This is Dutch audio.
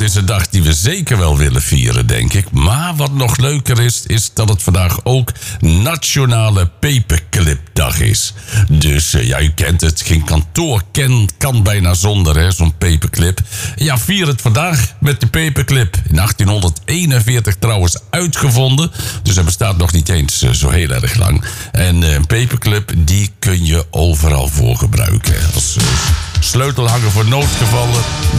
is een dag die we zeker wel willen vieren, denk ik. Maar wat nog leuker is dat het vandaag ook Nationale Paperclipdag is. Dus ja, u kent het. Geen kantoor kan bijna zonder, hè, zo'n paperclip. Ja, vier het vandaag met de paperclip. In 1841 trouwens uitgevonden. Dus hij bestaat nog niet eens zo heel erg lang. En een paperclip, die kun je overal voor gebruiken. Als sleutelhanger voor noodgevallen.